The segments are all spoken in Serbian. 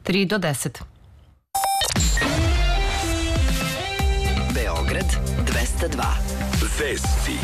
3 do 10. Beograd 202. Vesti.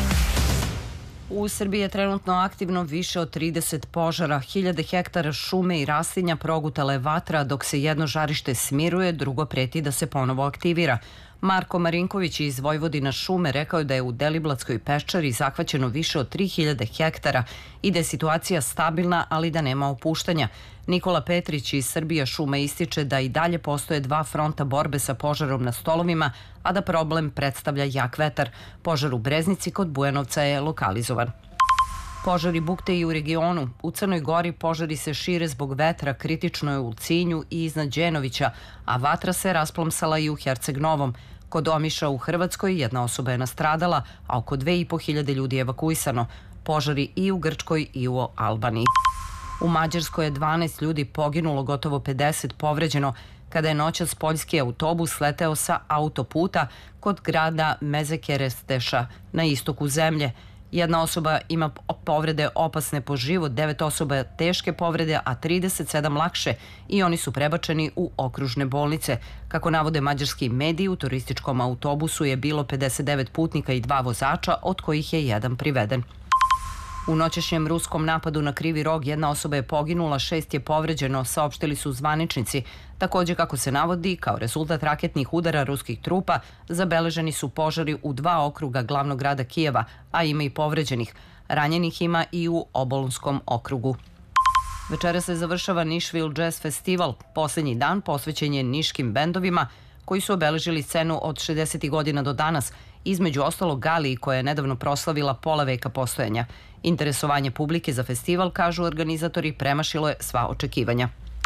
U Srbiji je trenutno aktivno više od 30 požara, hiljade hektara šume i rastinja progutala je vatra, dok se jedno žarište smiruje, drugo preti da se ponovo aktivira. Marko Marinković iz Vojvodina šume rekao je da je u Deliblatskoj peščari zahvaćeno više od 3000 hektara i da je situacija stabilna, ali da nema opuštanja. Nikola Petrić iz Srbija šume ističe da i dalje postoje dva fronta borbe sa požarom na stolovima, a da problem predstavlja jak vetar. Požar u Breznici kod Bujanovca je lokalizovan. Požari bukte i u regionu. U Crnoj Gori požari se šire zbog vetra, kritično je u Ulcinju i iznad Đenovića, a vatra se rasplomsala i u Herceg Novom. Kod Omiša u Hrvatskoj jedna osoba je nastradala, a oko 2500 ljudi je evakuisano. Požari i u Grčkoj i u Albaniji. U Mađarskoj je 12 ljudi poginulo, gotovo 50 povređeno, kada je noćas poljski autobus sleteo sa autoputa kod grada Mezekeresteša na istoku zemlje. Jedna osoba ima povrede opasne po život, 9 osoba teške povrede, a 37 lakše i oni su prebačeni u okružne bolnice. Kako navode mađarski mediji, u turističkom autobusu je bilo 59 putnika i 2 vozača, od kojih je jedan priveden. U noćešnjem ruskom napadu na Krivi Rog jedna osoba je poginula, 6 je povređeno, saopštili su zvaničnici. Također, kako se navodi, kao rezultat raketnih udara ruskih trupa, zabeleženi su požari u 2 okruga glavnog grada Kijeva, a ima i povređenih. Ranjenih ima i u Obolonskom okrugu. Večera se završava Nišvil Jazz Festival. Posljednji dan posvećen je niškim bendovima koji su obeležili scenu od 60. godina do danas, između ostalog Galiji koja je nedavno proslavila pola veka postojanja. Interesovanje publike za festival, kažu organizatori, premašilo je sva očekivanja.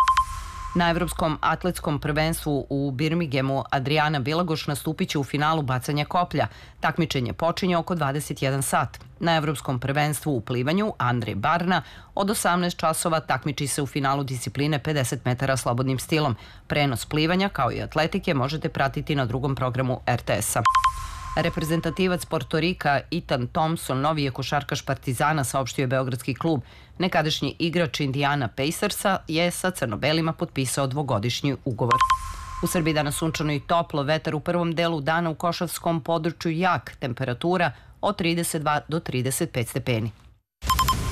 Na Evropskom atletskom prvenstvu u Birminghamu Adriana Bilagoš nastupit će u finalu bacanja koplja. Takmičenje počinje oko 21 sat. Na Evropskom prvenstvu u plivanju Andrej Barna od 18 časova takmiči se u finalu discipline 50 metara slobodnim stilom. Prenos plivanja kao i atletike možete pratiti na drugom programu RTS-a. Reprezentativac Portorika Ethan Thompson novi je košarkaš Partizana, saopštio je beogradski klub. Nekadašnji igrač Indiana Pacersa je sa crno-belima potpisao 2-godišnji ugovor. U Srbiji danas sunčano i toplo, vetar u prvom delu dana u košavskom području jak, temperatura od 32 do 35 stepeni.